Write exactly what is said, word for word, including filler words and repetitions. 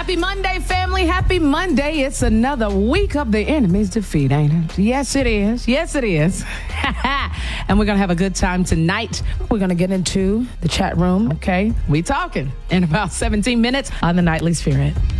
Happy Monday, family. Happy Monday. It's another week of the enemy's defeat, ain't it? Yes, it is. Yes, it is. And we're going to have a good time tonight. We're going to get into the chat room, okay? We talking in about seventeen minutes on the Nightly Spirit.